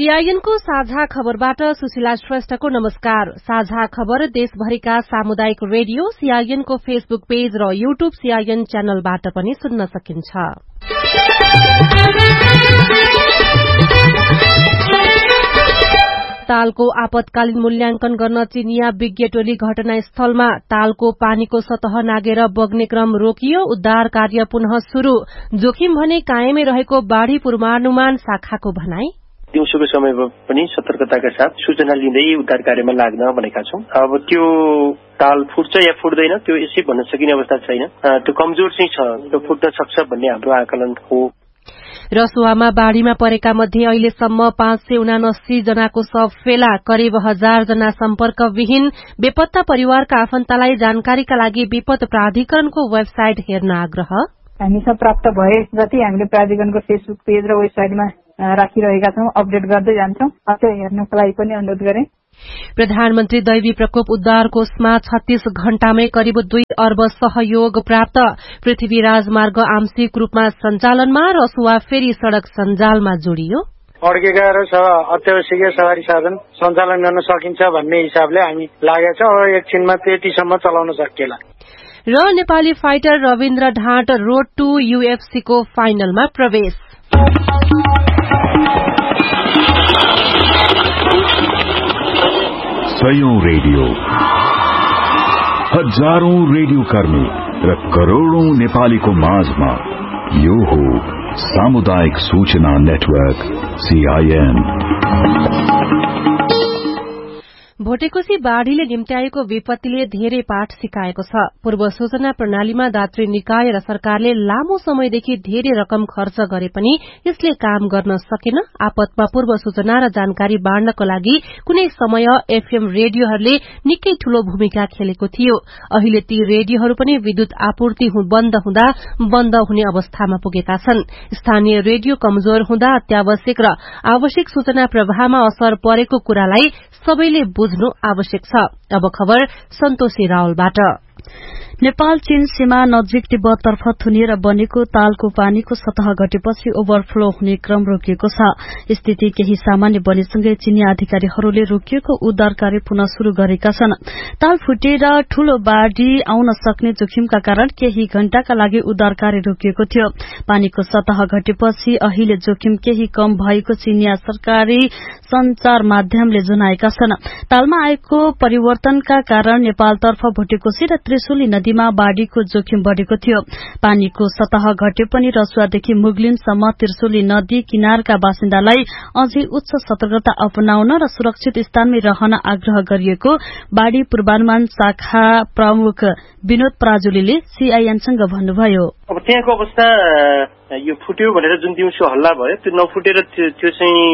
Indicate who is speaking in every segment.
Speaker 1: सीआईएनको साझा खबरबाट सुशीला श्रेष्ठको नमस्कार। साझा खबर देशभरिका सामुदायिक रेडियो सीआईएनको फेसबुक पेज र यूट्यूब सीआईएन च्यानलबाट पनि सुन्न सकिन्छ। तालको आपतकालीन मूल्याङ्कन गर्न चिनिया विज्ञ टोली घटनास्थलमा। तालको पानीको सतह नागेर बग्ने क्रम रोकियो, उद्धार कार्य पुनः शुरू। जोखिम भने कायमै रहेको बाढ़ी पूर्वानुमान शाखाको भनाई।
Speaker 2: दिउँसोको समयमा पनि सतर्कताका साथ सूचना लिँदै उद्धार कार्यमा लाग्न भनेका छौं। अब त्यो ताल फुट्छ या फुट्दैन त्यो यसै भन्न सकिने अवस्था छैन। त्यो कमजोर चाहिँ छ, त्यो फुट्न सक्छ भन्ने हाम्रो आकलन हो।
Speaker 1: रसुवामा बाढ़ीमा परेका मध्ये अहिलेसम्म 579 जनाको शव फेला, करिब 1000 जना सम्पर्कविहीन। बेपत्ता परिवारका आफन्तलाई जानकारीका लागि विपद प्राधिकरणको वेबसाइट हेर्न आग्रह।
Speaker 3: हामीसँग प्राप्त भए जति हामीले प्राधिकरणको फेसबुक पेज र वेबसाइटमा राखिरहेका छौं, अपडेट गर्दै जान्छौं। त्यो हेर्नको लागि पनि अनुरोध गरे।
Speaker 1: प्रधानमन्त्री दैवी प्रकोप उद्धार कोषमा 36 घण्टामै करिब 2 अर्ब सहयोग प्राप्त। पृथ्वी राजमार्ग आंशिक रूपमा सञ्चालनमा, रसुवा फेरि सड़क सञ्जालमा जोडियो।
Speaker 4: अड्केका र अत्यावश्यकीय सवारी साधन सञ्चालन गर्न सकिन्छ भन्ने हिसाबले हामी लागेका छौं। अब एकछिनमा त्यतिसम्म चलाउन सकिएला।
Speaker 1: र Nepali fighter Rabindra ढाँट road two UFC को फाइनलमा प्रवेश।
Speaker 5: सयौं रेडियो, हजारौं रेडियो कर्मी र करोड़ौं नेपालीको माझमा यो हो सामुदायिक सूचना नेटवर्क सीआईएन।
Speaker 1: भोटेकोशी बाढ़ीले निम्त्याएको विपत्तिले धेरै पाठ सिकाएको छ। पूर्व सूचना प्रणालीमा दात्री निकाय र सरकारले लामो समयदेखि धेरै रकम खर्च गरे पनि यसले काम गर्न सकेन। आपतमा पूर्व सूचना र जानकारी बाँड्नको लागि कुनै समय एफएम रेडियोहरूले निकै ठूलो भूमिका खेलेको थियो। अहिले ती रेडियोहरू पनि विद्युत आपूर्ति बन्द हुँदा बन्द हुने अवस्थामा पुगेका छन्। स्थानीय रेडियो कमजोर हुँदा अत्यावश्यक र आवश्यक सूचना प्रवाहमा असर परेको कुरालाई सबैले बुझ्नु आवश्यक छ। अब खबर सन्तोषी रावलबाट।
Speaker 6: नेपाल चीन सीमा नजिक तिब्बततर्फ थुनिएर बनेको तालको पानीको सतह घटेपछि ओभरफ्लो हुने क्रम रोकिएको छ। स्थिति केही सामान्य बनेसँगै चीनी अधिकारीहरूले रोकिएको उद्धार कार्य पुनः शुरू गरेका छन्। ताल फुटेर ठूलो बाढ़ी आउन सक्ने जोखिमका कारण केही घण्टाका लागि उद्धार कार्य रोकिएको थियो। पानीको सतह घटेपछि अहिले जोखिम केही कम भएको चीनिया सरकारी संचार माध्यमले जनाएका छन्। तालमा आएको परिवर्तनका कारण नेपालतर्फ भोटेकोशी र त्रिशुली नदीमा बाढ़ीको जोखिम बढ़ेको थियो। पानीको सतह घटे पनि रसुवादेखि मुगलिनसम्म त्रिशुली नदी किनारका बासिन्दालाई अझै उच्च सतर्कता अपनाउन र सुरक्षित स्थानमै रहन आग्रह गरिएको बाढ़ी पूर्वानुमान शाखा प्रमुख विनोद पराजुलीले सीआईएनसँग भन्नुभयो।
Speaker 2: अब त्यहाँको अवस्था यो फुट्यो भनेर जुन दिउँसो हल्ला भयो त्यो नफुटेर त्यो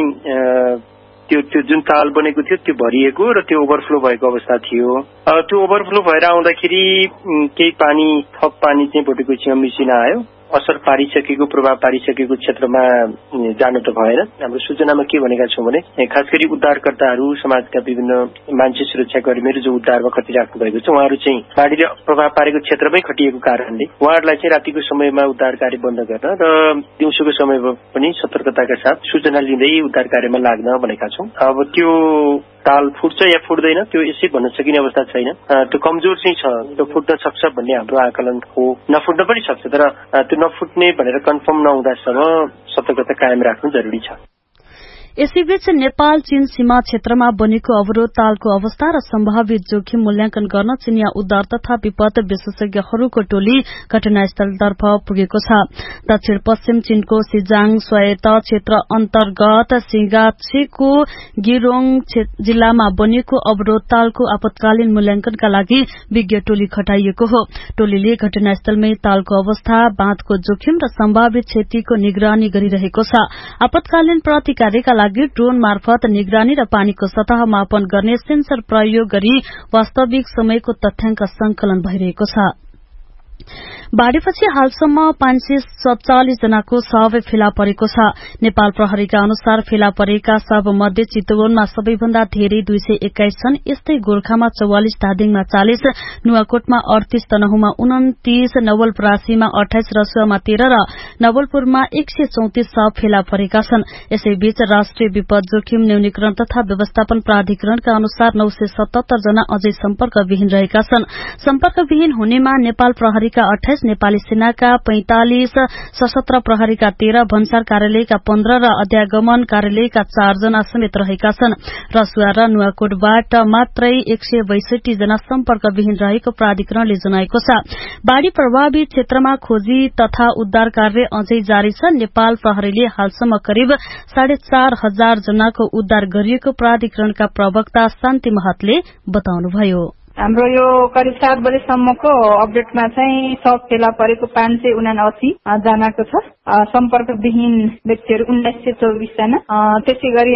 Speaker 2: चाहिँ त्यो जुन ताल बनेको थियो त्यो भरिएको र त्यो ओभरफ्लो भएको अवस्था थियो। त्यो ओभरफ्लो भएर आउँदाखेरि केही पानी थप पानी चाहिँ भोटेकोशीमा मिसिन आयो। असर पारिसकेको प्रभाव पारिसकेको क्षेत्रमा जानु त भएन। हाम्रो सूचनामा के भनेका छौं भने खास गरी उद्धारकर्ताहरू समाजका विभिन्न मान्छे सुरक्षा कर्मीहरू जो उद्धारमा खटिराख्नु भएको छ उहाँहरू चाहिँ बाढ़ीले प्रभाव पारेको क्षेत्रमै खटिएको कारणले उहाँहरूलाई चाहिँ रातिको समयमा उद्धार कार्य बन्द गर्न र दिउँसोको समयमा पनि सतर्कताका साथ सूचना लिँदै उद्धार कार्यमा लाग्न भनेका छौं। अब त्यो ताल फुट्छ या फुट्दैन त्यो यसै भन्न सकिने अवस्था छैन। त्यो कमजोर चाहिँ छ, त्यो फुट्न सक्छ भन्ने हाम्रो आकलन हो। नफुट्न पनि सक्छ, तर त्यो नफुट्ने भनेर कन्फर्म नहुँदासम्म सतर्कता कायम राख्नु जरुरी छ।
Speaker 6: यसैबीच नेपाल चीन सीमा क्षेत्रमा बनेको अवरोध तालको अवस्था र सम्भावित जोखिम मूल्याङ्कन गर्न चीनिया उद्धार तथा विपद विशेषज्ञहरूको टोली घटनास्थलतर्फ पुगेको छ। दक्षिण पश्चिम चीनको सिजाङ स्वायत्त क्षेत्र अन्तर्गत सिंगाछेको गिरोङ जिल्लामा बनेको अवरोध तालको आपतकालीन मूल्याङ्कनका लागि विज्ञ टोली खटाइएको हो। टोलीले घटनास्थलमै तालको अवस्था, बाँधको जोखिम र सम्भावित क्षतिको निगरानी गरिरहेको छ। आपतकालीन प्रतिकार्यका लागि ड्रोन मार्फत निगरानी र पानीको सतह मापन गर्ने सेन्सर प्रयोग गरी वास्तविक समयको तथ्याङ्क संकलन भइरहेको छ। बाढ़ीपछि हालसम्म 547 जनाको शव फेला परेको छ। नेपाल प्रहरीका अनुसार फेला परेका शव मध्ये चितवनमा सबैभन्दा धेरै 221 छन्। यस्तै गोर्खामा 44, धादिङमा 40, नुवाकोटमा 38, तनहुमा 29, नवलपरासीमा 28, रसुवामा 13 र नवलपुरमा 134 शव फेला परेका छन्। यसैबीच राष्ट्रिय विपद जोखिम न्यूनीकरण तथा व्यवस्थापन प्राधिकरणका अनुसार 977 जना अझै सम्पर्कविहीन रहेका छन्। सम्पर्कविहीन हुनेमा नेपाल प्रहरीका 28, नेपाली सेनाका 45, सशस्त्र प्रहरीका 13, भन्सार कार्यालयका 15 र अध्यागमन कार्यालयका 4 जना समेत रहेका छन्। रसुवा र नुवाकोटबाट मात्रै 162 जना सम्पर्कविहीन रहेको प्राधिकरणले जनाएको छ। बाढ़ी प्रभावित क्षेत्रमा खोजी तथा उद्धार कार्य अझै जारी छ। नेपाल प्रहरीले हालसम्म करिब 4,500 जनाको उद्धार गरिएको प्राधिकरणका प्रवक्ता शान्ति महतले बताउनुभयो।
Speaker 3: हाम्रो यो करिब 7 बजेसम्मको अपडेटमा चाहिँ शव फेला परेको 579 जनाको छ। सम्पर्कविहीन व्यक्तिहरू 1924 जना। त्यसै गरी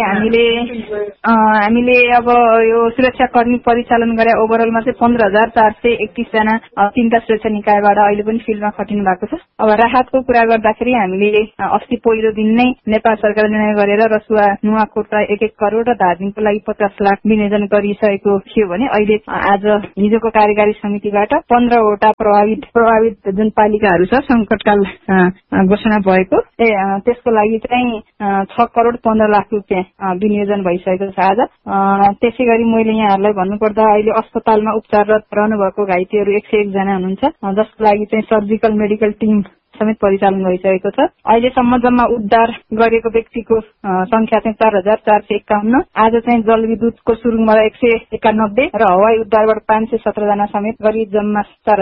Speaker 3: हामीले अब यो सुरक्षाकर्मी परिचालन गरे ओभरअलमा चाहिँ 15,431 जना तीनटा सुरक्षा निकायबाट अहिले पनि फिल्डमा खटिनु भएको छ। अब राहतको कुरा गर्दाखेरि हामीले अस्ति पहिलो दिन नै नेपाल सरकारले निर्णय गरेर रसुवा नुवाकोटका 1-1 करोड़ र धादिङको लागि 50 लाख विनियोजन गरिसकेको थियो भने अहिले आज हिजोको कार्यकारी समितिबाट 15 वटा प्रभावित जुन पालिकाहरू छ संकटकाल घोषणा भएको त्यसको लागि चाहिँ 6 करोड़ 15 लाख रुपियाँ विनियोजन भइसकेको छ आज। त्यसै गरी मैले यहाँहरूलाई भन्नुपर्दा अहिले अस्पतालमा उपचाररत रहनु भएको घाइतेहरू 101 जना हुनुहुन्छ, जसको लागि चाहिँ सर्जिकल मेडिकल टिम समेत परिचालन भइसकेको छ। अहिलेसम्म जम्मा उद्धार गरेको व्यक्तिको संख्या चाहिँ 4,451। आज चाहिँ जलविद्युतको सुरुङबाट 191 र हवाई उद्धारबाट 517 जना समेत गरी जम्मा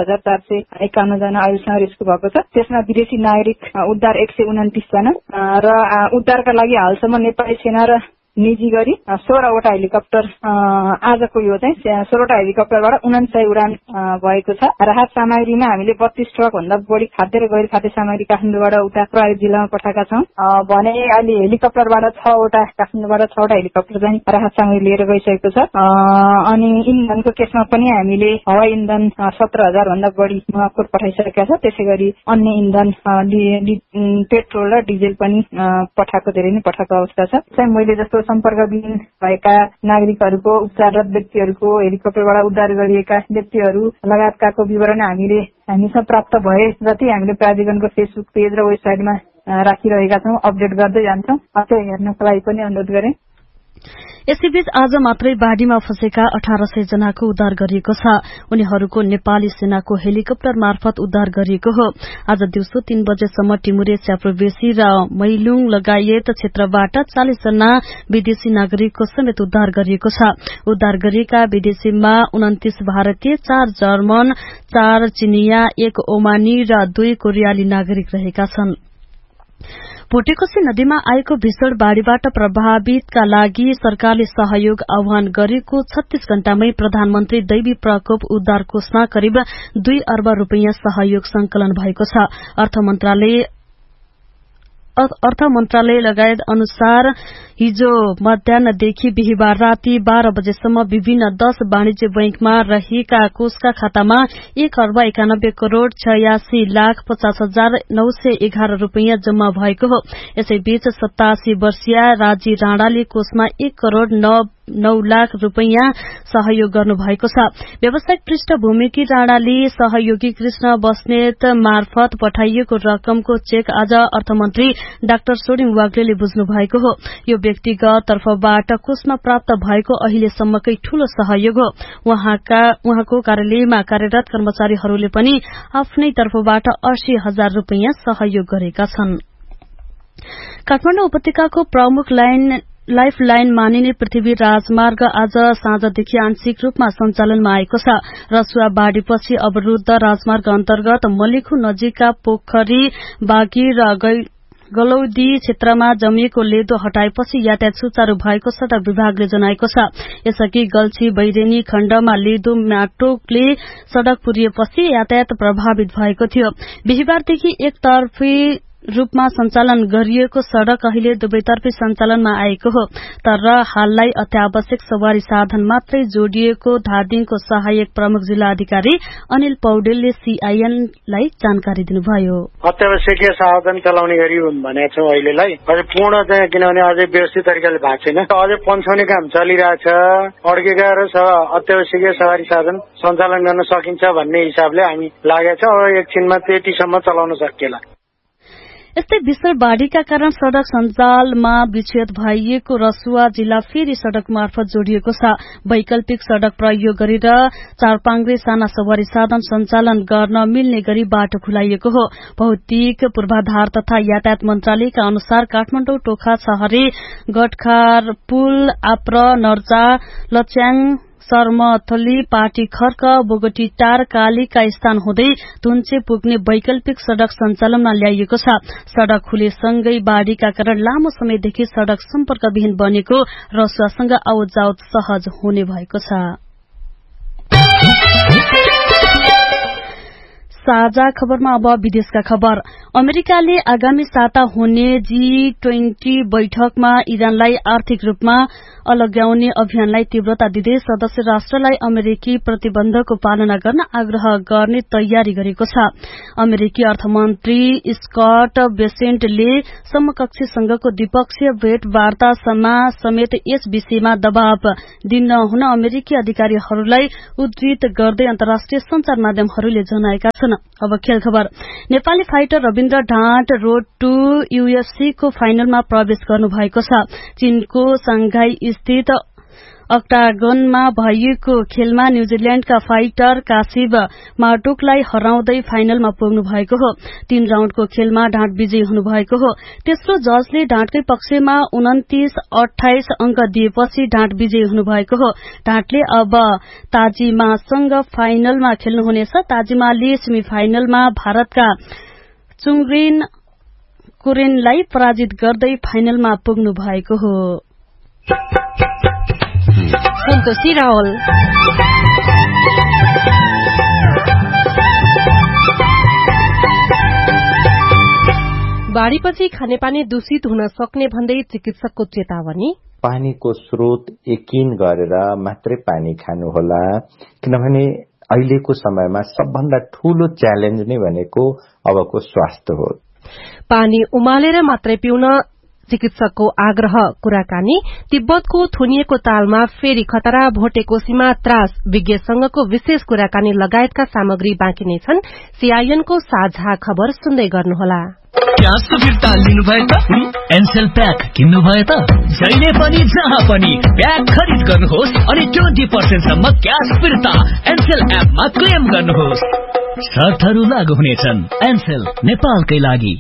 Speaker 3: 4,451 जना अहिलेसम्म रेस्क्यु भएको छ। त्यसमा विदेशी नागरिक उद्धार 129 जना र उद्धारका लागि हालसम्म नेपाली सेना र निजी गरी 16 वटा हेलिकप्टर आजको यो चाहिँ 16 वटा हेलिकप्टरबाट 49 उडान भएको छ। राहत सामग्रीमा हामीले 32 ट्रक भन्दा बढी खाद्य र गैर खाद्य सामग्री काठमाडौँबाट उता प्रभावित जिल्लामा पठाएका छौं भने अहिले हेलिकप्टरबाट 6 वटा काठमाडौँबाट 6 वटा हेलिकप्टर चाहिँ राहत सामग्री लिएर गइसकेको छ। अनि इन्धनको केसमा पनि हामीले हवाई इन्धन 17,000 भन्दा बढी नुवाकोट पठाइसकेका छ। त्यसै गरी अन्य इन्धन पेट्रोल र डिजेल पनि पठाएको धेरै नै पठाएको अवस्था छ। चाहिँ मैले जस्तो सम्पर्कविहीन भएका नागरिकहरूको उपचाररत व्यक्तिहरूको हेलिकप्टरबाट उद्धार गरिएका व्यक्तिहरू लगायतकाको विवरण हामीसँग प्राप्त भए जति हामीले प्राधिकरणको फेसबुक पेज र वेबसाइटमा राखिरहेका छौं, अपडेट गर्दै जान्छौं। त्यो हेर्नको लागि पनि अनुरोध गरे।
Speaker 6: यसैबीच आज मात्रै बाढ़ीमा फँसेका 1800 जनाको उद्धार गरिएको छ। उनीहरूको नेपाली सेनाको हेलिकप्टर मार्फत उद्धार गरिएको हो। आज दिउँसो 3 बजेसम्म टिमुरे, च्याप्रोबेसी र मैलुङ लगायत क्षेत्रबाट 40 जना विदेशी नागरिकको समेत उद्धार गरिएको छ। उद्धार गरिएका विदेशीमा 29 भारतीय, 4 जर्मन, 4 चिनिया, 1 ओमानी र 2 कोरियाली नागरिक रहेका छन्। भोटेकोशी नदीमा आएको भीषण बाढ़ीबाट प्रभावितका लागि सरकारले सहयोग आह्वान गरेको 36 घण्टामै प्रधानमन्त्री दैवी प्रकोप उद्धार कोषमा करिब 2 अर्ब रुपियाँ सहयोग संकलन भएको छ। अर्थ मन्त्रालय लगायत अनुसार हिजो मध्याहदेखि बिहिबार राति 12 बजेसम्म विभिन्न 10 वाणिज्य बैंकमा रहेका कोषका खातामा 1 अर्ब 91 करोड़ 86 लाख 50 हजार 911 रुपियाँ जम्मा भएको हो। यसैबीच 87 वर्षीय राजी राणाले कोषमा 1 करोड़ 9 लाख रुपियाँ सहयोग गर्नु भएको छ। व्यावसायिक पृष्ठभूमिकी राणाले सहयोगी कृष्ण बस्नेत मार्फत पठाइएको रकमको चेक आज अर्थमन्त्री डाक्टर सोडिङ वाग्लेले बुझ्नु भएको हो। यो व्यक्तिगत तर्फबाट कोषमा प्राप्त भएको अहिलेसम्मकै ठूलो सहयोग हो। उहाँको कार्यालयमा कार्यरत कर्मचारीहरूले पनि आफ्नै तर्फबाट 80,000 रुपियाँ सहयोग गरेका छन्। काठमाडौँ उपत्यकाको प्रमुख लाइफ लाइन मानिने पृथ्वी राजमार्ग आज साँझदेखि आंशिक रूपमा सञ्चालनमा आएको छ। रसुवा बाढ़ीपछि अवरूद्ध राजमार्ग अन्तर्गत मलेखु नजिकका पोखरी, बागी र गलौदी क्षेत्रमा जमिएको लेदो हटाएपछि यातायात सुचारू भएको सड़क विभागले जनाएको छ। यसअघि गल्छी बैरेनी खण्डमा लेदो माटोले सड़क पुरिएपछि यातायात प्रभावित भएको थियो। बिहिबारदेखि एकतर्फी रूपमा सञ्चालन गरिएको सड़क अहिले दुवैतर्फी सञ्चालनमा आएको हो, तर हाललाई अत्यावश्यक सवारी साधन मात्रै जोडिएको धादिङको सहायक प्रमुख जिल्ला अधिकारी अनिल पौडेलले सीआईएनलाई जानकारी दिनुभयो।
Speaker 4: अत्यावश्यकीय साधन चलाउने गरी भनेको छौं अहिलेलाई, अझै पूर्ण चाहिँ किनभने अझै व्यवस्थित तरिकाले भएको छैन, अझै पन्छाउने काम चलिरहेछ। अड्केका र अत्यावश्यकीय सवारी साधन सञ्चालन गर्न सकिन्छ भन्ने हिसाबले हामी लागेका छौं। अब एकछिनमा त्यतिसम्म चलाउन सकिएला।
Speaker 6: यस्तै भीषण बाढ़ीका कारण सड़क सञ्जालमा विच्छेद भइएको रसुवा जिल्ला फेरि सड़क मार्फत जोडिएको छ। वैकल्पिक सड़क प्रयोग गरेर चारपाङ्ग्रे साना सवारी साधन सञ्चालन गर्न मिल्ने गरी बाटो खुलाइएको हो। भौतिक पूर्वाधार तथा यातायात मन्त्रालयका अनुसार काठमाडौँ टोखा शहरे गटखार पुल आप्र नर्जा लच्याङ सरमथली पाटी खर्क बोगटी टार कालीका स्थान हुँदै धुन्चे पुग्ने वैकल्पिक सड़क सञ्चालनमा ल्याइएको छ। सड़क खुलेसँगै बाढ़ीका कारण लामो समयदेखि सड़क सम्पर्कविहीन बनेको रसुवासँग आवत जावत सहज हुने भएको छ। साझा खबरमा अब विदेशका खबर। अमेरिकाले आगामी साता हुने G20 बैठकमा इरानलाई आर्थिक रूपमा अलग्याउने अभियानलाई तीव्रता दिँदै सदस्य राष्ट्रलाई अमेरिकी प्रतिबन्धको पालना गर्न आग्रह गर्ने तयारी गरेको छ। अमेरिकी अर्थमन्त्री स्कट बेसेन्टले समकक्षीसँगको द्विपक्षीय भेटवार्तामा समेत यस विषयमा दबाव दिन हुन अमेरिकी अधिकारीहरूलाई उद्धृत गर्दै अन्तर्राष्ट्रिय संचार माध्यमहरूले जनाएका छन्। अब खेल खबर। Nepali fighter Rabindra ढाँट road two UFC को फाइनलमा प्रवेश गर्नुभएको छ। चीनको सांघाई स्थित अक्टागनमा भएको खेलमा न्यूजील्याण्डका फाइटर कासिब मार्टुकलाई हराउँदै फाइनलमा पुग्नु भएको हो। 3 राउण्डको खेलमा ढाँट विजयी हुनुभएको हो। तेस्रो जजले ढाँटकै पक्षमा 29-28 अंक दिएपछि ढाँट विजयी हुनुभएको हो। ढाँटले अब ताजिमासँग फाइनलमा खेल्नुहुनेछ। ताजिमाले सेमिफाइनलमा भारतका चुङरिन कुरेनलाई पराजित गर्दै फाइनलमा पुग्नु भएको हो।
Speaker 1: सन्तोषी रावल। बाढ़ीपछि खानेपानी दूषित हुन सक्ने भन्दै चिकित्सकको चेतावनी।
Speaker 7: पानीको स्रोत यकिन गरेर मात्रै पानी खानुहोला, किनभने अहिलेको समयमा सबभन्दा ठूलो च्यालेन्ज नै भनेको अबको स्वास्थ्य हो।
Speaker 1: पानी उमालेर मात्रै पिउन चिकित्सकको आग्रह। कुराकानी। तिब्बतको थुनिएको तालमा फेरि खतरा, भोटेकोसीमा त्रास, विज्ञ संघको विशेष कुराकानी लगायतका सामग्री बाँकी नै छन्। सीआईएनको साझा खबर सुन्दै गर्नुहोला।
Speaker 8: क्यास फिर्ता लिनु भयो त एनसेल प्याक किन्नु भयो त जहिले पनि जहाँ पनि प्याक खरिद गर्नुहोस् अनि 20% सम्म क्यास फिर्ता एनसेल एपमा क्लेम गर्नुहोस्। शर्तहरू लागू हुनेछन्। एनसेल नेपालकै लागि।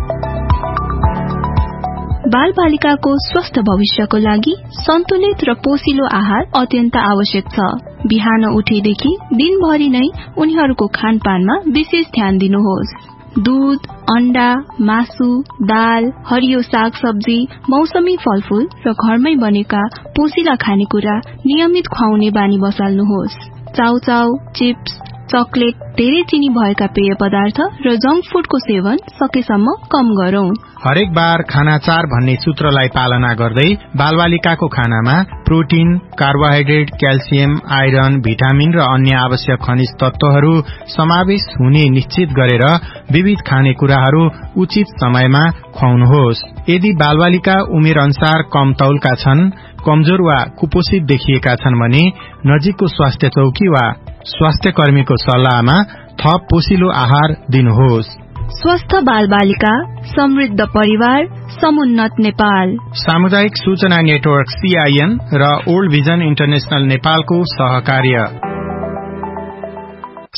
Speaker 9: बाल बालिकाको स्वस्थ भविष्यको लागि सन्तुलित र पोषिलो आहार अत्यन्त आवश्यक छ। बिहान उठेदेखि दिनभरि नै उनीहरूको खानपानमा विशेष ध्यान दिनुहोस्। दूध, अण्डा, मासु, दाल, हरियो साग सब्जी, मौसमी फलफूल र घरमै बनेका पोषिला खानेकुरा नियमित खुवाउने बानी बसाल्नुहोस्। चाउचाउ, चिप्स, चकलेट, धेरै चिनी भएका पेय पदार्थ र जंक फूडको सेवन सकेसम्म कम गरौं।
Speaker 10: हरेक बार खाना 4 भन्ने सूत्रलाई पालना गर्दै बालबालिकाको खानामा protein, carbohydrate, calcium, iron, vitamin र अन्य आवश्यक खनिज तत्वहरू समावेश हुने निश्चित गरेर विविध खानेकुराहरू उचित समयमा खुवाउनुहोस्। यदि बालबालिका उमेर अनुसार कम तौलका छन्, कमजोर वा कुपोषित देखिएका छन् भने नजिकको स्वास्थ्य चौकी वा स्वास्थ्य कर्मीको सल्लाहमा थप पोषिलो आहार दिनुहोस्।
Speaker 9: स्वस्थ बालबालिका, समृद्ध परिवार, समुन्नत नेपाल।
Speaker 10: सामुदायिक सूचना नेटवर्क सीआईएन र ओल्ड भिजन इन्टरनेशनल नेपालको सहकार्य।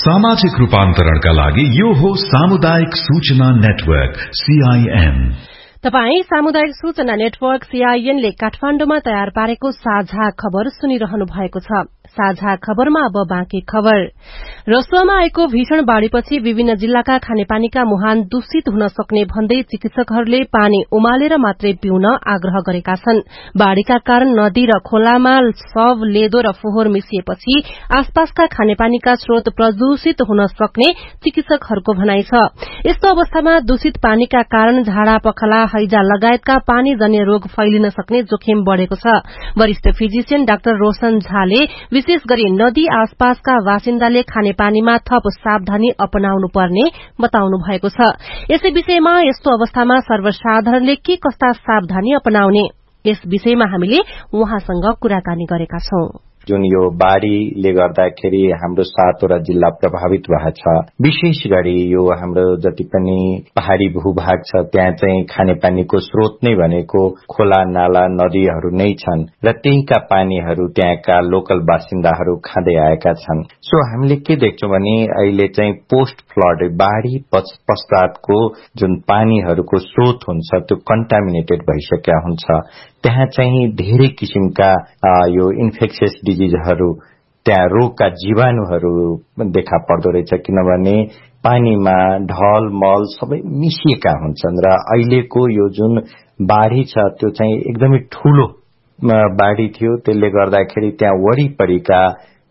Speaker 5: सामाजिक रूपान्तरणका लागि यो हो सामुदायिक सूचना नेटवर्क सीआईएन।
Speaker 1: तपाई सामुदायिक सूचना नेटवर्क CIN ले काठमाण्डुमा तयार पारेको साझा खबर सुनिरहनु भएको छ। साझा खबरमा अब बाँकी खबर। रसुवामा आएको भीषण बाढ़ीपछि विभिन्न जिल्लाका खानेपानीका मुहान दूषित हुन सक्ने भन्दै चिकित्सकहरूले पानी उमालेर मात्रै पिउन आग्रह गरेका छन्। बाढ़ीका कारण नदी र खोलामा शव, लेदो र फोहोर मिसिएपछि आसपासका खानेपानीका स्रोत प्रदूषित हुन सक्ने चिकित्सकहरूको भनाइ छ। यस्तो अवस्थामा दूषित पानीका कारण झाडा, पखाला, हैजा लगायतका पानीजन्य रोग फैलिन सक्ने जोखिम बढ़ेको छ। वरिष्ठ फिजिशियन डाक्टर रोशन झाले विशेष गरी नदी आसपासका बासिन्दाले खानेपानीमा थप सावधानी अपनाउनु पर्ने बताउनु भएको छ। यसै विषयमा यस्तो अवस्थामा सर्वसाधारणले के कस्ता सावधानी अपनाउने, यस विषयमा हामीले उहाँसँग कुराकानी गरेका छौं।
Speaker 7: जुन यो बाढ़ीले गर्दाखेरि हाम्रो 7 वटा जिल्ला प्रभावित भएको छ। विशेष गरी यो हाम्रो जति पनि पहाड़ी भूभाग छ त्यहाँ चाहिँ खानेपानीको स्रोत नै भनेको खोला, नाला, नदीहरू नै छन् र त्यहीका पानीहरू त्यहाँका लोकल बासिन्दाहरू खाँदै आएका छन्। सो हामीले के देख्छौं भने अहिले चाहिँ पोस्ट फ्लड बाढ़ी पश्चातको जुन पानीहरूको स्रोत हुन्छ त्यो कन्टामिनेटेड भइसकेका हुन्छ। त्यहाँ चाहिँ धेरै किसिमका यो इन्फेक्सियस डिजिजहरू, त्यहाँ रोगका जीवाणुहरू देखा पर्दो रहेछ, किनभने पानीमा ढल, मल सबै मिसिएका हुन्छन् र अहिलेको यो जुन बाढ़ी छ त्यो चाहिँ एकदमै ठूलो बाढ़ी थियो। त्यसले गर्दाखेरि त्यहाँ वरिपरिका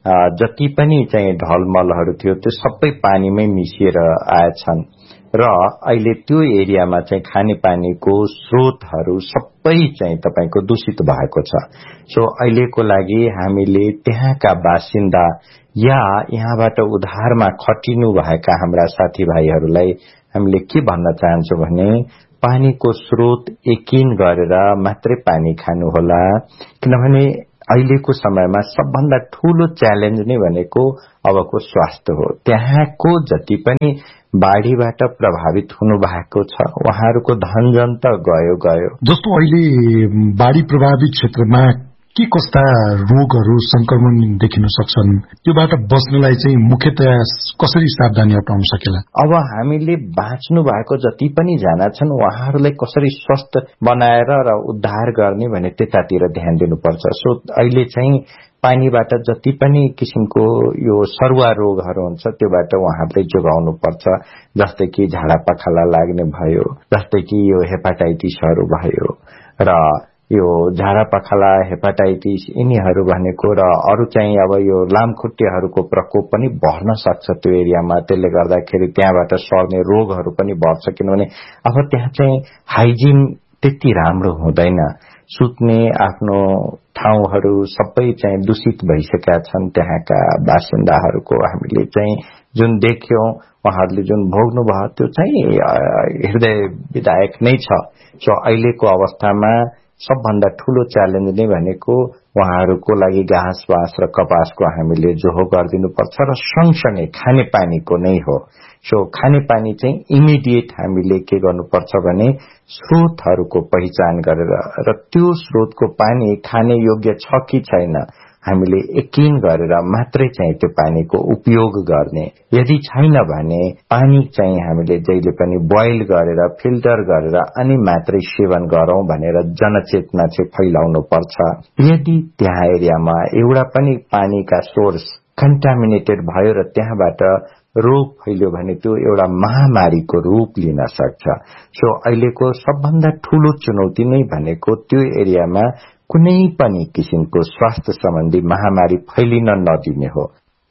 Speaker 7: जति पनि चाहिँ ढलमलहरू थियो त्यो सबै पानीमै मिसिएर आएछन् र अहिले त्यो एरियामा चाहिँ खानेपानीको स्रोतहरू सबै चाहिँ तपाईको दूषित भएको छ। सो अहिलेको लागि हामीले त्यहाँका बासिन्दा या यहाँबाट उद्धारमा खटिनु भएका हाम्रा साथीभाइहरूलाई हामीले के भन्न चाहन्छौं भने पानीको स्रोत यकिन गरेर मात्रै पानी खानुहोला, किनभने अहिलेको समयमा सबभन्दा ठूलो च्यालेन्ज नै भनेको अबको स्वास्थ्य हो। त्यहाँको जति पनि बाढ़ीबाट प्रभावित हुनु भएको छ उहाँहरूको धनजन त गयो।
Speaker 11: जस्तो अहिले बाढ़ी प्रभावित क्षेत्रमा के कस्ता रोगहरू संक्रमण देखिन सक्छन्, त्योबाट बच्नलाई चाहिँ मुख्यतया कसरी सावधानी अपनाउन सकेला?
Speaker 7: अब हामीले बाँच्नु भएको जति पनि जना छन् उहाँहरूलाई कसरी स्वस्थ बनाएर र उद्धार गर्ने भने त्यतातिर ध्यान दिनुपर्छ। सो अहिले चाहिँ पानीबाट जति पनि किसिमको यो सरुवा रोगहरू हुन्छ त्योबाट उहाँहरूले जोगाउनु पर्छ। जस्तै कि झाडा पखाला लाग्ने भयो, जस्तै कि यो हेपाटाइटिसहरू भयो र यो झाडा पखाला, हेपाटाइटिस यिनीहरू भनेको र अरू चाहिँ अब यो लामखुट्टेहरूको प्रकोप पनि बढ्न सक्छ त्यो एरियामा। त्यसले गर्दाखेरि त्यहाँबाट सर्ने रोगहरू पनि बढ्छ, किनभने अब त्यहाँ चाहिँ हाइजिन त्यति राम्रो हुँदैन। सुत्ने आफ्नो ठाउँहरू सबै चाहिँ दूषित भइसकेका छन्। त्यहाँका बासिन्दाहरूको हामीले चाहिँ जुन देख्यौं, उहाँहरूले जुन भोग्नु भयो त्यो चाहिँ हृदय विदायक नै छ। सो अहिलेको अवस्थामा सबभन्दा ठूलो च्यालेन्ज नै भनेको उहाँहरूको लागि घाँस बाँस र कपासको हामीले जोहो गरिदिनुपर्छ र सँगसँगै खानेपानीको नै हो। सो खानेपानी चाहिँ इमिडिएट हामीले के गर्नुपर्छ भने स्रोतहरूको पहिचान गरेर र त्यो स्रोतको पानी खाने योग्य छ कि छैन हामीले यकिन गरेर मात्रै चाहिँ त्यो पानीको उपयोग गर्ने। यदि छैन भने पानी चाहिँ हामीले जहिले पनि बोइल गरेर फिल्टर गरेर अनि मात्रै सेवन गरौं भनेर जनचेतना चाहिँ फैलाउनु पर्छ। यदि त्यहाँ एरियामा एउटा पनि पानीका सोर्स कन्टामिनेटेड भयो र त्यहाँबाट रोग फैल्यो भने त्यो एउटा महामारीको रूप लिन सक्छ। सो अहिलेको सबभन्दा ठूलो चुनौती नै भनेको त्यो एरियामा कुनै पनि किसिमको स्वास्थ्य सम्बन्धी महामारी फैलिन नदिने हो।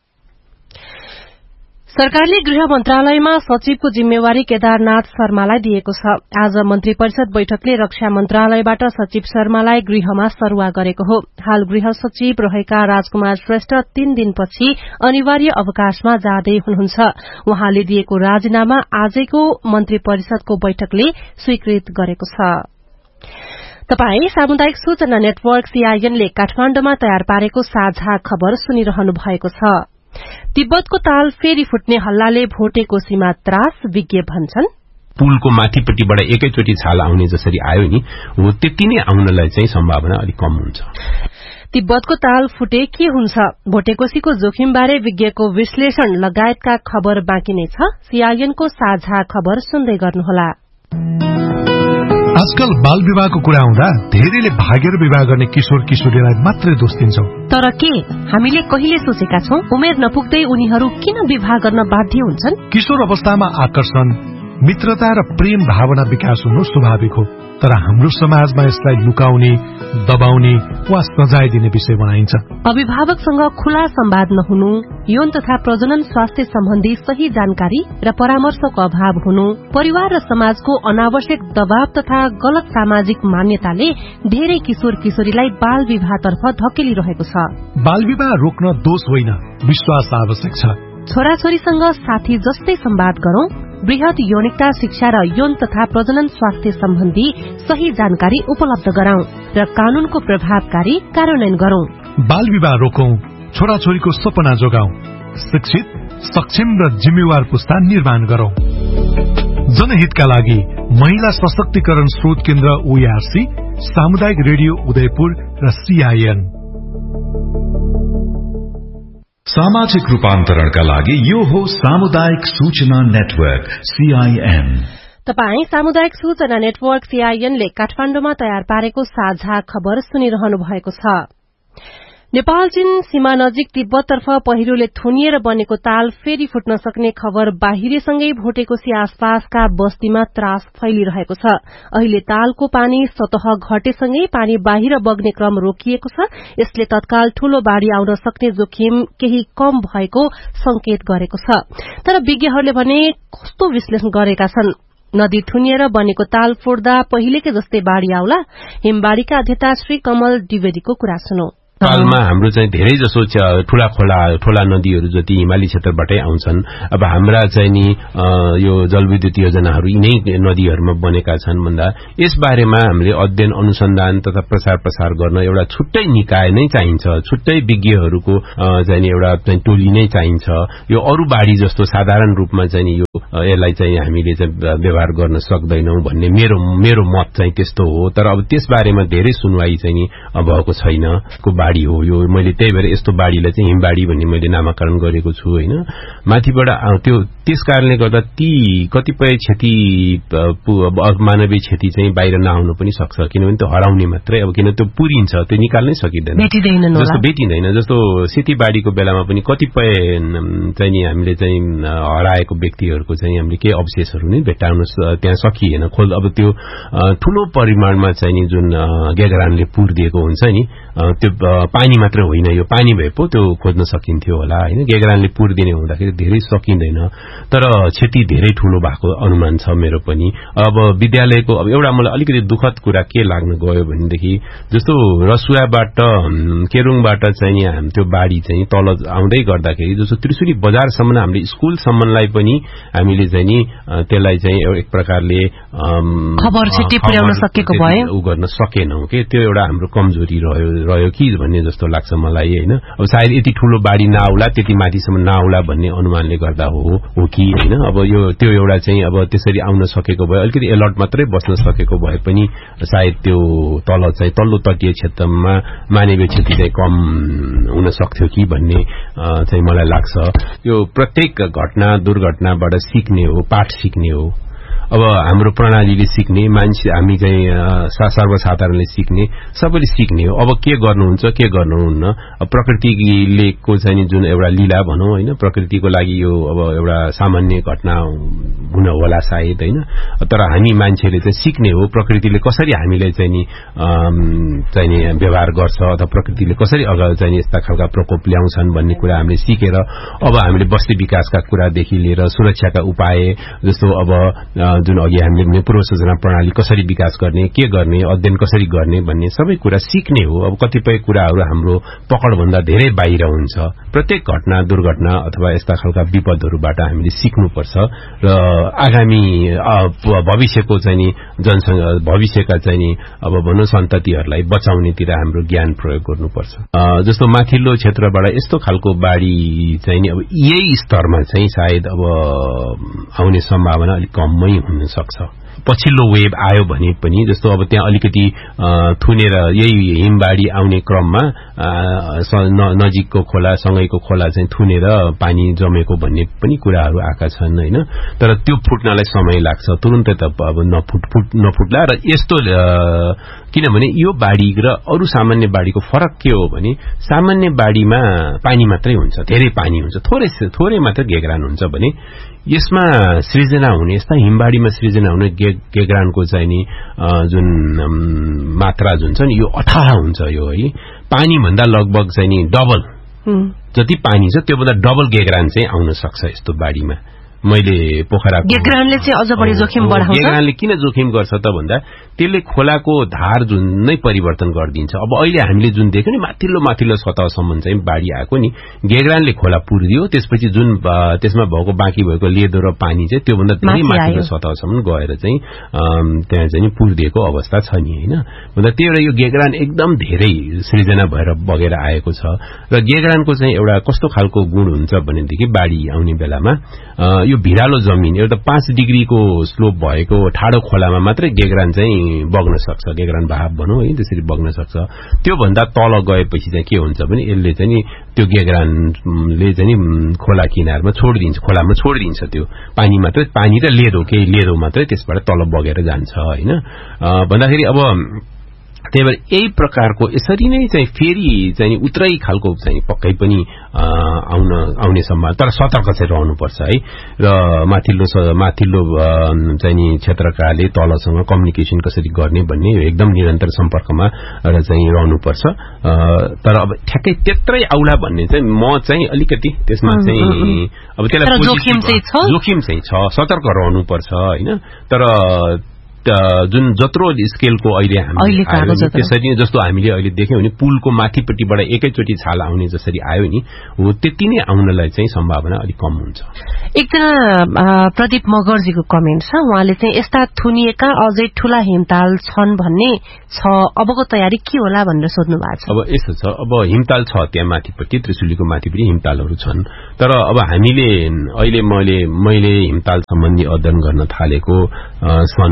Speaker 1: सरकारले गृह मन्त्रालयमा सचिवको जिम्मेवारी केदारनाथ शर्मालाई दिएको छ। आज मन्त्री परिषद बैठकले रक्षा मन्त्रालयबाट सचिव शर्मालाई गृहमा सरुवा गरेको हो। हाल गृह सचिव रहेका राजकुमार श्रेष्ठ 3 दिनपछि अनिवार्य अवकाशमा जाँदै हुनुहुन्छ। उहाँले दिएको राजीनामा आजैको मन्त्री परिषदको बैठकले स्वीकृत गरेको छ। तपाई सामुदायिक सूचना नेटवर्क CIN ले काठमाण्डुमा तयार पारेको साझा खबर सुनिरहनु भएको छ। तिब्बतको ताल फेरि फुट्ने हल्लाले भोटे कोशीमा त्रास, विज्ञ भन्छन्।
Speaker 12: पुलको माथिपट्टिबाट एकैचोटी छाल आउने जसरी आयो नि हो त्यति नै आउनलाई चाहिँ सम्भावना अलिक कम हुन्छ।
Speaker 1: तिब्बतको ताल फुटे के हुन्छ, भोटेकोशीको जोखिमबारे विज्ञको विश्लेषण लगायतका खबर बाँकी नै छ। CIN को साझा खबर सुन्दै गर्नुहोला।
Speaker 13: आजकल बाल विवाहको कुरा आउँदा धेरैले भागेर विवाह गर्ने किशोर किशोरीलाई मात्रै दोष दिन्छौं।
Speaker 1: तर के हामीले कहिले सोचेका छौं उमेर नपुग्दै उनीहरू किन विवाह गर्न बाध्य हुन्छन्?
Speaker 13: किशोर अवस्थामा आकर्षण, मित्रता र प्रेम भावना विकास हुनु स्वाभाविक हो, तर हाम्रो समाजमा यसलाई लुकाउने, दबाउने वा सजाय दिने विषय बनाइन्छ।
Speaker 1: अभिभावकसँग खुला संवाद नहुनु, यौन तथा प्रजनन स्वास्थ्य सम्बन्धी सही जानकारी र परामर्शको अभाव हुनु, परिवार र समाजको अनावश्यक दबाव तथा गलत सामाजिक मान्यताले धेरै किशोर किशोरीलाई बाल विवाहतर्फ धकेलिरहेको छ।
Speaker 13: बाल विवाह रोक्न दोष होइन, विश्वास आवश्यक छ।
Speaker 1: छोराछोरीसँग साथी जस्तै संवाद गरौं, वृहत यौनिकता शिक्षा र यौन तथा प्रजनन स्वास्थ्य सम्बन्धी सही जानकारी उपलब्ध गराउँ र कानूनको प्रभावकारी कार्यान्वयन गरौं।
Speaker 13: बाल विवाह रोकौं, छोराछोरीको सपना जोगाउँ, शिक्षित, सक्षम र जिम्मेवार पुस्ता निर्माण गरौं। जनहितका लागि महिला सशक्तिकरण स्रोत केन्द्र ओआरसी, सामुदायिक रेडियो उदयपुर र सीआईएन।
Speaker 5: सामाजिक रूपान्तरणका लागि यो हो सामुदायिक सूचना नेटवर्क सीआईएन।
Speaker 1: तपाई सामुदायिक सूचना नेटवर्क सीआईएनले काठमाडौँमा तयार पारेको साझा खबर सुनिरहनु भएको छ। नेपाल चीन सीमा नजिक तिब्बततर्फ पहिरोले थुनिएर बनेको ताल फेरि फुट्न सक्ने खबर बाहिरसँगै भोटेकोशी आसपासका बस्तीमा त्रास फैलिरहेको छ। अहिले तालको पानी सतह घटेसँगै पानी बाहिर बग्ने क्रम रोकिएको छ। यसले तत्काल ठूलो बाढ़ी आउन सक्ने जोखिम केही कम भएको संकेत गरेको छ। तर विज्ञहरूले भने कस्तो विश्लेषण गरेका छन्? नदी थुनिएर बनेको ताल फोड्दा पहिलेकै जस्तै बाढ़ी आउला? हिमबाड़ीका अध्यक्ष श्री कमल द्विवेदीको कुरा सुनौ।
Speaker 12: नेपालमा हाम्रो चाहिँ धेरै जसो ठूला नदीहरू जति हिमाली क्षेत्रबाटै आउँछन्। अब हाम्रा चाहिँ नि यो जलविद्युत योजनाहरू यिनै नदीहरूमा बनेका छन् भन्दा यस बारेमा हामीले अध्ययन अनुसन्धान तथा प्रचार प्रसार गर्न एउटा छुट्टै निकाय नै चाहिन्छ, छुट्टै विज्ञहरूको चाहिँ एउटा टोली नै चाहिन्छ। यो अरू बाढ़ी जस्तो साधारण रूपमा चाहिँ यो यसलाई चाहिँ हामीले चाहिँ व्यवहार गर्न सक्दैनौं भन्ने मेरो मत चाहिँ त्यस्तो हो। तर अब त्यस बारेमा धेरै सुनवाई चाहिँ नि भएको छैन। बाढ़ी हो यो, मैले त्यही भएर यस्तो बाढ़ीलाई चाहिँ हिमबाड़ी भन्ने मैले नामाकरण गरेको छु हैन। माथिबाट त्यो त्यस कारणले गर्दा ती कतिपय क्षति मानवीय क्षति चाहिँ बाहिर नआउन पनि सक्छ, किनभने त्यो हराउने मात्रै। अब किन त्यो पुरिन्छ, त्यो निकाल्नै सकिँदैन, जस्तो भेटिँदैन। जस्तो सेतीबाड़ीको बेलामा पनि कतिपय चाहिँ नि हामीले चाहिँ हराएको व्यक्तिहरूको चाहिँ हामीले केही अवशेषहरू नै भेट्टाउन त्यहाँ सकिएन। अब त्यो ठूलो परिमाणमा चाहिँ नि जुन गेगरानले पुरिदिएको हुन्छ नि, त्यो पानी मात्र होइन, यो पानी भए पो त्यो खोज्न सकिन्थ्यो होला हैन। गेगरानले पुरिदिने हुँदाखेरि धेरै सकिँदैन, तर क्षति धेरै ठूलो भएको अनुमान छ मेरो पनि। अब विद्यालयको अब एउटा मलाई अलिकति दुःखद कुरा के लाग्न गयो भनेदेखि जस्तो रसुवाबाट केरुङबाट चाहिँ हामी त्यो बाढ़ी चाहिँ तल आउँदै गर्दाखेरि जस्तो त्रिशुली बजारसम्म हामीले स्कुलसम्मलाई पनि हामीले चाहिँ नि त्यसलाई चाहिँ एक प्रकारले
Speaker 1: खबर छिट्टै पुर्याउन सकेको भए
Speaker 12: उ गर्न सकेनौं के। त्यो एउटा हाम्रो कमजोरी रह्यो कि भन्ने जस्तो लाग्छ मलाई हैन। अब सायद यति ठूलो बाढ़ी नआउला, त्यति माथिसम्म नआउला भन्ने अनुमानले गर्दा हो कि हैन। अब यो त्यो एउटा चाहिँ अब त्यसरी आउन सकेको भए, अलिकति अलर्ट मात्रै बस्न सकेको भए पनि सायद त्यो तल चाहिँ तल्लो तटीय क्षेत्रमा मानवीय क्षति चाहिँ कम हुन सक्थ्यो कि भन्ने चाहिँ मलाई लाग्छ। यो प्रत्येक घटना दुर्घटनाबाट सिक्ने हो, पाठ सिक्ने हो। अब हाम्रो प्रणालीले सिक्ने, मान्छे हामी चाहिँ सर्वसाधारणले सिक्ने, सबैले सिक्ने हो। अब के गर्नुहुन्छ के गर्नुहुन्न, प्रकृतिले को चाहिँ जुन एउटा लीला भनौं हैन, प्रकृतिको लागि यो अब एउटा सामान्य घटना हुन होला सायद हैन। तर हामी मान्छेले चाहिँ सिक्ने हो, प्रकृतिले कसरी हामीलाई चाहिँ नि व्यवहार गर्छ अथवा प्रकृतिले कसरी अगाडि चाहिँ यस्ता खालका प्रकोप ल्याउँछन् भन्ने कुरा हामीले सिकेर अब हामीले बस्ती विकासका कुरादेखि लिएर सुरक्षाका उपाय जस्तो अब जुन अघि हामीले पूर्व सूचना प्रणाली कसरी विकास गर्ने, के गर्ने, अध्ययन कसरी गर्ने भन्ने सबै कुरा सिक्ने हो। अब कतिपय कुराहरू हाम्रो पकडभन्दा धेरै बाहिर हुन्छ। प्रत्येक घटना दुर्घटना अथवा यस्ता खालका विपदहरूबाट हामीले सिक्नुपर्छ र आगामी भविष्यको चाहिँ नि भविष्यका चाहिँ नि अब भनौं सन्ततिहरूलाई बचाउनेतिर हाम्रो ज्ञान प्रयोग गर्नुपर्छ। जस्तो माथिल्लो क्षेत्रबाट यस्तो खालको बाढ़ी चाहिँ नि अब यही स्तरमा चाहिँ सायद अब आउने सम्भावना अलिक कमै हुन सक्छ। पछिल्लो वेभ आयो भने पनि जस्तो अब त्यहाँ अलिकति थुनेर यही हिमबाढी आउने क्रममा नजिकको खोला सँगैको खोला चाहिँ थुनेर पानी जमेको भन्ने पनि कुराहरू आएका छन् हैन। तर त्यो फुट्नलाई समय लाग्छ, तुरुन्तै त अब नफुट्ला। र यस्तो किनभने यो बाढी र अरू सामान्य बाढीको फरक के हो भने सामान्य बाढीमा पानी मात्रै हुन्छ, धेरै पानी हुन्छ, थोरै मात्र गेग्रान हुन्छ भने यसमा सृजना हुने यस्ता हिमबाढीमा सृजना हुने गेग्रानको चाहिँ नि जुन मात्रा जुन छ नि यो अथाह हुन्छ। यो है पानी भन्दा लगभग चाहिँ नि डबल जति पानी छ त्योभन्दा डबल गेग्रान चाहिँ आउन सक्छ यस्तो बाढीमा। मैले पोखरा
Speaker 1: गेग्रानले चाहिँ अझ बढी जोखिम बढाउँछ।
Speaker 12: गेग्रानले किन जोखिम गर्छ त भन्दा त्यसले खोलाको धार जुन नै परिवर्तन गरिदिन्छ। अब अहिले हामीले जुन देख्यौं नि माथिल्लो सतहसम्म चाहिँ बाढी आएको नि गेग्रानले खोला पुर्दियो, त्यसपछि जुन त्यसमा भएको बाँकी भएको लेदो र पानी चाहिँ त्योभन्दा धेरै माथिल्लो सतहसम्म गएर चाहिँ त्यहाँ चाहिँ पुर्दिएको अवस्था छ नि हैन। भन्दा त्यही भएर यो गेग्रान एकदम धेरै सृजना भएर बगेर आएको छ। र गेग्रानको चाहिँ एउटा कस्तो खालको गुण हुन्छ भनेदेखि बाढी आउने बेलामा यो भिरालो जमिन एउटा 5 डिग्रीको स्लोप भएको ठाडो खोलामा मात्रै गेग्रान चाहिँ बग्न सक्छ, गेग्रान भाव भनौं है त्यसरी बग्न सक्छ। त्यो भन्दा तल गएपछि चाहिँ के हुन्छ भने यसले चाहिँ नि त्यो गेग्रानले चाहिँ नि खोला किनारमा छोड्दिन्छ, खोलामा छोड्दिन्छ त्यो पानी मात्रै, पानी र लेदो केही लेदो मात्रै त्यसबाट तल बगेर जान्छ हैन। भन्दाखेरि अब त्यही भएर यही प्रकारको यसरी नै चाहिँ फेरि चाहिँ उत्रै खालको चाहिँ पक्कै पनि आउने सम्भावना, तर सतर्क चाहिँ रहनुपर्छ है। र माथिल्लो चाहिँ नि क्षेत्रकाले तलसँग कम्युनिकेसन कसरी गर्ने भन्ने एकदम निरन्तर सम्पर्कमा र चाहिँ रहनुपर्छ। तर अब ठ्याक्कै त्यत्रै आउला भन्ने चाहिँ म चाहिँ अलिकति त्यसमा चाहिँ अब त्यसलाई जोखिम चाहिँ छ, सतर्क रहनुपर्छ हैन। तर जुन जत्रो स्केलको अहिले हामी त्यसरी जस्तो हामीले अहिले देख्यौं नि पुलको माथिपट्टिबाट एकैचोटी छाल आउने जसरी आयो नि हो त्यति नै आउनलाई चाहिँ सम्भावना अलिक कम हुन्छ।
Speaker 1: एकजना प्रदीप मगरजीको कमेन्ट छ, उहाँले चाहिँ यस्ता थुनिएका अझै ठूला हिमताल छन् भन्ने छ, अबको तयारी के होला भनेर सोध्नु भएको छ।
Speaker 12: अब यस्तो छ, अब हिमताल छ त्यहाँ माथिपट्टि त्रिशुलीको माथिपट्टि हिमतालहरू छन्। तर अब हामीले अहिले मैले हिमताल सम्बन्धी अध्ययन गर्न थालेको सन्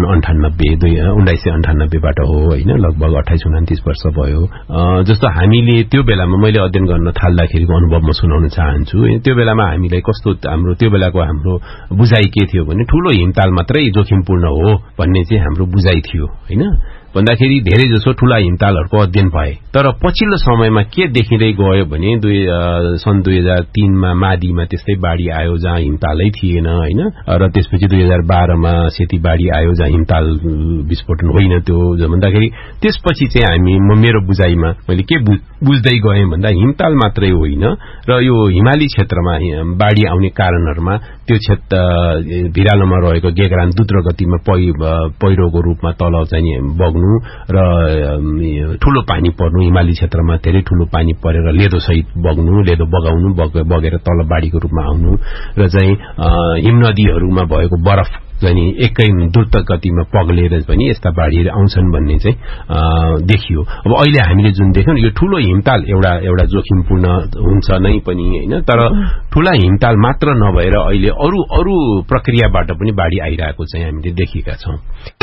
Speaker 12: 1998 बाट हो हैन, लगभग 28-29 वर्ष भयो। जस्तो हामीले त्यो बेलामा मैले अध्ययन गर्न थाल्दाखेरिको अनुभव म सुनाउन चाहन्छु। त्यो बेलामा हामीलाई कस्तो त्यो बेलाको हाम्रो बुझाइ के थियो भने ठूलो हिमताल मात्रै जोखिमपूर्ण हो भन्ने चाहिँ हाम्रो बुझाइ थियो हैन। भन्दाखेरि धेरै जसो ठूला हिमतालहरूको अध्ययन भए, तर पछिल्लो समयमा के देखिँदै गयो भने सन् 2003 मा मादीमा त्यस्तै बाढी आयो जहाँ हिमतालै थिएन हैन। र त्यसपछि 2012 मा सेती बाढी आयो जहाँ हिमताल विस्फोटन होइन त्यो भन्दाखेरि त्यसपछि चाहिँ मेरो बुझाइमा मैले के बुझ्दै गएँ भन्दा हिमताल मात्रै होइन र यो हिमाली क्षेत्रमा बाढी आउने कारणहरुमा त्यो क्षेत्र भिरालोमा रहेको गेग्रान द्रुत गतिमा पहिरोको रूपमा तल चाहिँ बग्नु र ठूलो पानी पर्नु, हिमाली क्षेत्रमा धेरै ठूलो पानी परेर लेदो सहित बग्नु, लेदो बगाउनु, बगेर तल बाढीको रूपमा आउनु र चाहिँ हिमनदीहरूमा भएको बरफ चाहिँ एकै द्रुत गतिमा पग्लेर पनि यस्ता बाढीहरू आउँछन् भन्ने चाहिँ देखियो। अब अहिले हामीले जुन देख्यौं यो ठूलो हिमताल एउटा जोखिमपूर्ण हुन्छ नै पनि हैन, तर ठूला हिमताल मात्र नभएर अहिले अरू प्रक्रियाबाट पनि बाढी आइरहेको चाहिँ हामीले देखेका छौं।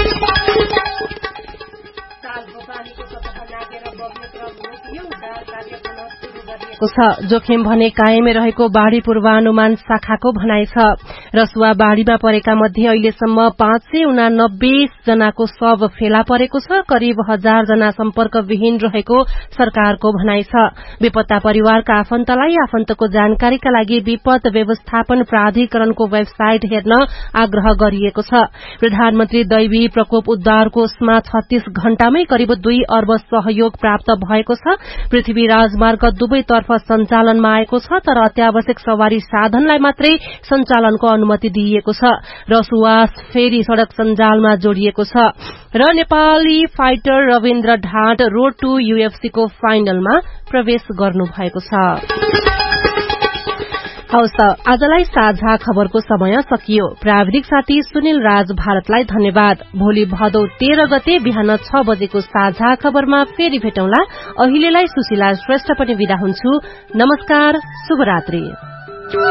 Speaker 1: जोखिम भने कायमै रहेको बाढ़ी पूर्वानुमान शाखाको भनाइ छ। रसुवा बाढ़ीमा परेका मध्ये अहिलेसम्म 589 जनाको शव फेला परेको छ। करिब 1000 जना सम्पर्कविहीन रहेको सरकारको भनाइ छ। बेपत्ता परिवारका आफन्तलाई आफन्तको जानकारीका लागि विपद व्यवस्थापन प्राधिकरणको वेबसाइट हेर्न आग्रह गरिएको छ। प्रधानमन्त्री दैवी प्रकोप उद्धार कोषमा 36 घण्टामै करिब 2 अर्ब सहयोग प्राप्त भएको छ। पृथ्वी राजमार्ग दुवैतर्फ सञ्चालनमा आएको छ, तर अत्यावश्यक सवारी साधनलाई मात्रै सञ्चालनको अनुमति दिइएको छ। रसुवा फेरि सड़क सञ्जालमा जोडिएको छ र Nepali fighter Rabindra ढाट road two UFC को फाइनलमा प्रवेश गर्नुभएको छ। हवस् त, आजलाई साझा खबरको समय सकियो। प्राविधिक साथी सुनिल राज भारतलाई धन्यवाद। भोलि भदौ 13 गते बिहान 6 बजेको साझा खबरमा फेरि भेटौंला। अहिलेलाई सुशीला श्रेष्ठ पनि बिदा हुन्छु। नमस्कार, शुभरात्रि।